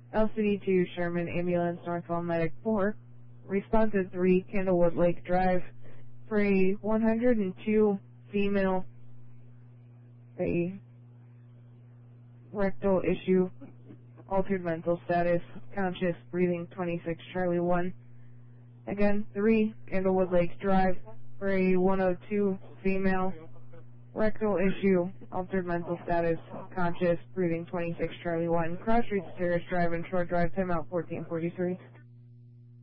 LCD 2, Sherman Ambulance, Northwell Medic 4. Responsive 3, Candlewood Lake Drive. For a 102 female, a rectal issue, altered mental status, conscious, breathing 26 Charlie 1. Again, 3, Candlewood Lake Drive. For a 102 female, rectal issue, altered mental status, conscious, breathing 26 Charlie 1. Cross Streets Terrace Drive and Short Drive, timeout 1443.